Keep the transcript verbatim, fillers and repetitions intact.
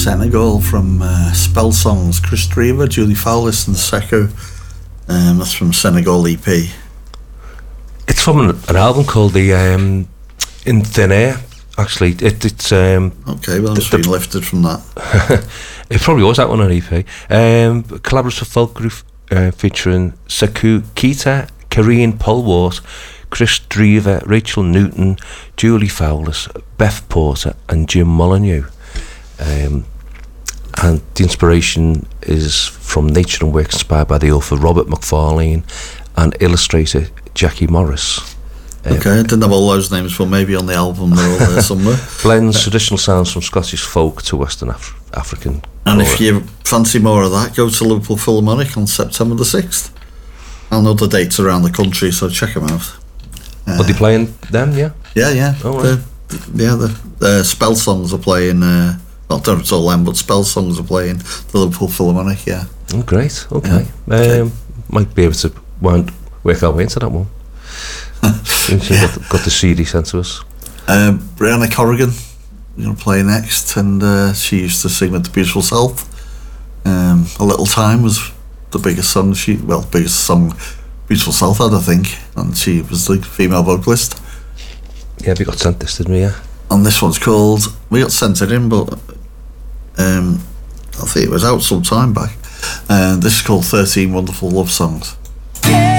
Senegal from uh, Spell Songs. Chris Drever, Julie Fowlis and Sekou. Um, that's from Senegal E P. It's from an, an album called the um, In Thin Air. Actually, it, it's um, okay. Well, it's been lifted from that. It probably was that one on E P. Um, collaborative folk group uh, featuring Sekou Keita, Karine Polwart, Chris Drever, Rachel Newton, Julie Fowlis, Beth Porter, and Jim Molyneux. Um, and the inspiration is from nature and work inspired by the author Robert McFarlane and illustrator Jackie Morris. Um, okay, I didn't have all those names, but maybe on the album they're all there somewhere. Blends traditional sounds from Scottish folk to Western Af- African. And flora. if you fancy more of that, go to Liverpool Philharmonic on September the sixth. And other dates around the country, so check them out. Uh, Are they playing them, yeah? Yeah, yeah. Oh, the, right. the, yeah, the, the Spell Songs are playing, uh, well, I don't know if it's all them, but Spell Songs are playing the Liverpool Philharmonic, yeah. Oh, great, okay. Yeah. Um, Okay. Might be able to wind, work our way into that one. Yeah. got, got the C D sent to us. Um, Brianna Corrigan, we're going to play next, and uh, she used to sing with The Beautiful South. Um, A Little Time was the biggest song she, well, biggest song Beautiful South had, I think, and she was the female vocalist. Yeah, we got sent this, didn't we? Yeah. And this one's called, we got sent it in, but um, I think it was out some time back. And this is called thirteen Wonderful Love Songs.